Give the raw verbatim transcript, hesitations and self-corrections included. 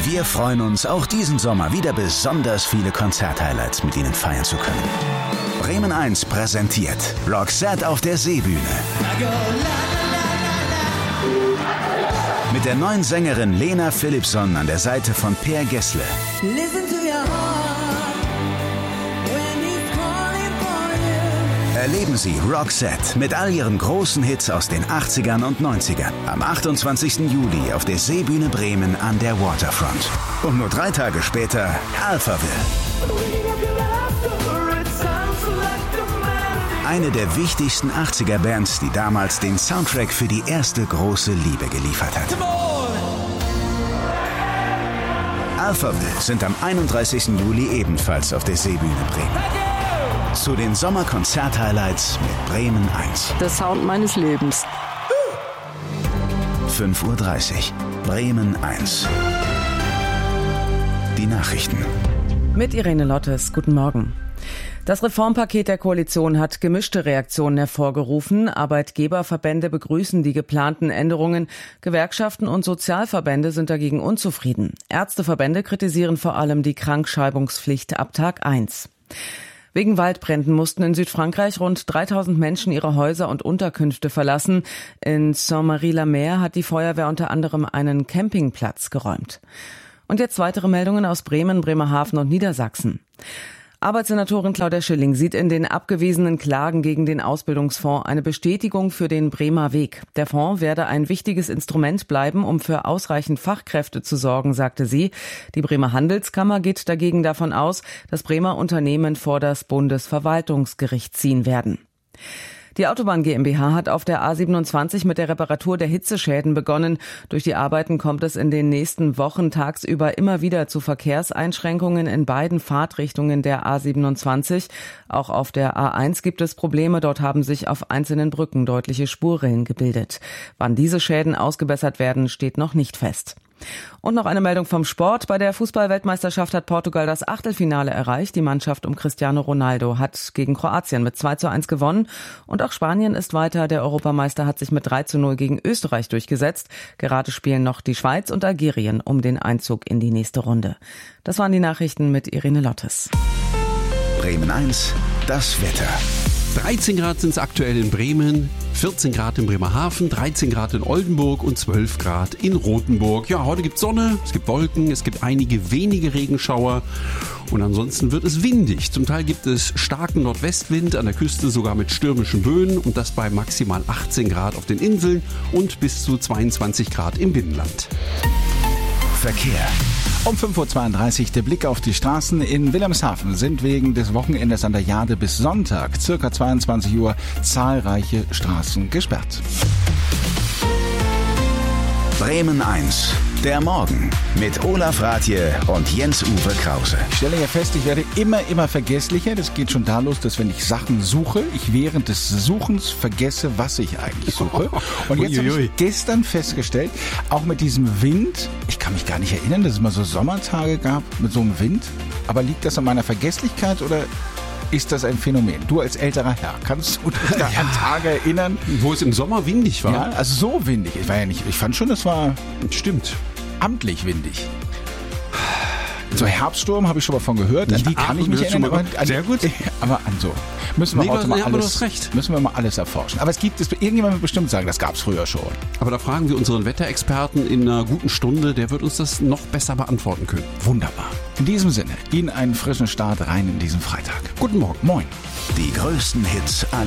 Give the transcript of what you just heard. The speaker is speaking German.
Wir freuen uns, auch diesen Sommer wieder besonders viele Konzerthighlights mit Ihnen feiern zu können. Bremen eins präsentiert Roxette auf der Seebühne. Mit der neuen Sängerin Lena Philipsson an der Seite von Per Gessle. Erleben Sie Roxette mit all ihren großen Hits aus den achtzigern und neunzigern am achtundzwanzigsten Juli auf der Seebühne Bremen an der Waterfront. Und nur drei Tage später Alphaville. Eine der wichtigsten achtziger-Bands, die damals den Soundtrack für die erste große Liebe geliefert hat. Alphaville sind am einunddreißigsten Juli ebenfalls auf der Seebühne Bremen. Zu den Sommerkonzert-Highlights mit Bremen eins. Der Sound meines Lebens. fünf Uhr dreißig. Bremen eins. Die Nachrichten. Mit Irene Lottes. Guten Morgen. Das Reformpaket der Koalition hat gemischte Reaktionen hervorgerufen. Arbeitgeberverbände begrüßen die geplanten Änderungen. Gewerkschaften und Sozialverbände sind dagegen unzufrieden. Ärzteverbände kritisieren vor allem die Krankschreibungspflicht ab Tag eins. Wegen Waldbränden mussten in Südfrankreich rund dreitausend Menschen ihre Häuser und Unterkünfte verlassen. In Saint-Marie-la-Mer hat die Feuerwehr unter anderem einen Campingplatz geräumt. Und jetzt weitere Meldungen aus Bremen, Bremerhaven und Niedersachsen. Arbeitssenatorin Claudia Schilling sieht in den abgewiesenen Klagen gegen den Ausbildungsfonds eine Bestätigung für den Bremer Weg. Der Fonds werde ein wichtiges Instrument bleiben, um für ausreichend Fachkräfte zu sorgen, sagte sie. Die Bremer Handelskammer geht dagegen davon aus, dass Bremer Unternehmen vor das Bundesverwaltungsgericht ziehen werden. Die Autobahn GmbH hat auf der A siebenundzwanzig mit der Reparatur der Hitzeschäden begonnen. Durch die Arbeiten kommt es in den nächsten Wochen tagsüber immer wieder zu Verkehrseinschränkungen in beiden Fahrtrichtungen der A siebenundzwanzig. Auch auf der A eins gibt es Probleme. Dort haben sich auf einzelnen Brücken deutliche Spurrillen gebildet. Wann diese Schäden ausgebessert werden, steht noch nicht fest. Und noch eine Meldung vom Sport. Bei der Fußball-Weltmeisterschaft hat Portugal das Achtelfinale erreicht. Die Mannschaft um Cristiano Ronaldo hat gegen Kroatien mit zwei zu eins gewonnen. Und auch Spanien ist weiter. Der Europameister hat sich mit drei zu null gegen Österreich durchgesetzt. Gerade spielen noch die Schweiz und Algerien um den Einzug in die nächste Runde. Das waren die Nachrichten mit Irene Lottes. Bremen eins, das Wetter. dreizehn Grad sind es aktuell in Bremen, vierzehn Grad in Bremerhaven, dreizehn Grad in Oldenburg und zwölf Grad in Rothenburg. Ja, heute gibt es Sonne, es gibt Wolken, es gibt einige wenige Regenschauer und ansonsten wird es windig. Zum Teil gibt es starken Nordwestwind, an der Küste sogar mit stürmischen Böen und das bei maximal achtzehn Grad auf den Inseln und bis zu zweiundzwanzig Grad im Binnenland. Verkehr. Um fünf Uhr zweiunddreißig der Blick auf die Straßen. In Wilhelmshaven sind wegen des Wochenendes an der Jade bis Sonntag, circa zweiundzwanzig Uhr, zahlreiche Straßen gesperrt. Bremen eins. Der Morgen mit Olaf Rathje und Jens-Uwe Krause. Ich stelle ja fest, ich werde immer, immer vergesslicher. Das geht schon da los, dass wenn ich Sachen suche, ich während des Suchens vergesse, was ich eigentlich suche. Und jetzt habe ich gestern festgestellt, auch mit diesem Wind, ich kann mich gar nicht erinnern, dass es mal so Sommertage gab mit so einem Wind. Aber liegt das an meiner Vergesslichkeit oder ist das ein Phänomen? Du als älterer Herr, kannst du dich da ja. an Tage erinnern? Wo es im Sommer windig war? Ja, also so windig. Ich war ja nicht, ich fand schon, das war Stimmt. amtlich windig. So Herbststurm habe ich schon mal von gehört. An die Ach, kann ich mich erinnern. Aber an, sehr gut. Aber an so müssen wir Nee, heute du- mal ja, aber du alles, hast recht. müssen wir mal alles erforschen. Aber es gibt es, irgendjemand wird bestimmt sagen, das gab es früher schon. Aber da fragen wir unseren Wetterexperten in einer guten Stunde, der wird uns das noch besser beantworten können. Wunderbar. In diesem Sinne, Ihnen einen frischen Start rein in diesen Freitag. Guten Morgen. Moin. Die größten Hits